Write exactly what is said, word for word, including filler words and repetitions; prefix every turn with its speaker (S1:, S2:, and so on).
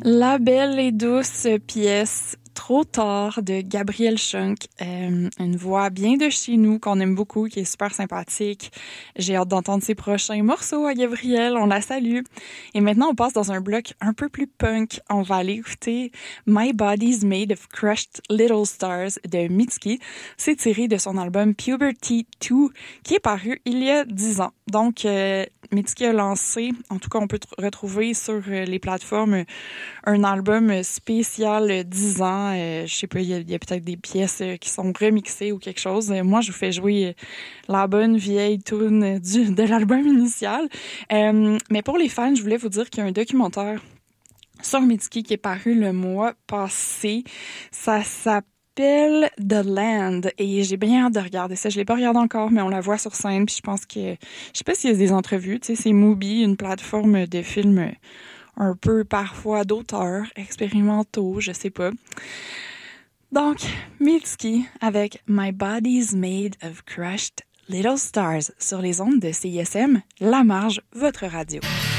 S1: La belle et douce pièce Trop tard de Gabriel Schunk, euh, une voix bien de chez nous qu'on aime beaucoup, qui est super sympathique. J'ai hâte d'entendre ses prochains morceaux à Gabriel, on la salue. Et maintenant, on passe dans un bloc un peu plus punk. On va aller écouter My Body's Made of Crushed Little Stars de Mitski. C'est tiré de son album Puberty deux, qui est paru il y a dix ans. Donc, euh, Mitski a lancé, en tout cas, on peut t- retrouver sur euh, les plateformes euh, un album spécial euh, dix ans. Euh, je sais pas, il y a, y a peut-être des pièces euh, qui sont remixées ou quelque chose. Euh, moi, je vous fais jouer euh, la bonne vieille tune du de l'album initial. Euh, mais pour les fans, je voulais vous dire qu'il y a un documentaire sur Mitski qui est paru le mois passé. Ça s'appelle s'appelle The Land et j'ai bien hâte de regarder ça. Je l'ai pas regardé encore, mais on la voit sur scène. Puis je pense que, je sais pas s'il y a des entrevues. Tu sais, c'est Mubi, une plateforme de films un peu parfois d'auteurs expérimentaux, je sais pas. Donc, Mitski avec My Body's Made of Crushed Little Stars sur les ondes de C I S M, La Marge, votre radio.